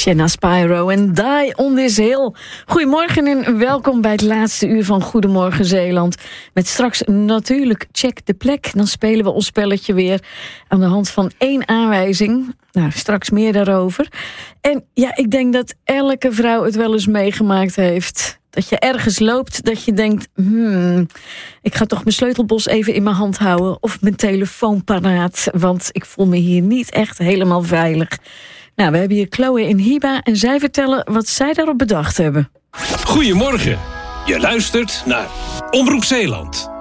Shanna Spyro en Die on this Hill. Goedemorgen en welkom bij het laatste uur van Goedemorgen Zeeland. Met straks natuurlijk Check de Plek. Dan spelen we ons spelletje weer aan de hand van 1 aanwijzing. Nou, straks meer daarover. En ja, ik denk dat elke vrouw het wel eens meegemaakt heeft. Dat je ergens loopt, dat je denkt... ik ga toch mijn sleutelbos even in mijn hand houden... of mijn telefoon paraat, want ik voel me hier niet echt helemaal veilig. Nou, we hebben hier Chloe en Hiba en zij vertellen wat zij daarop bedacht hebben. Goedemorgen, je luistert naar Omroep Zeeland.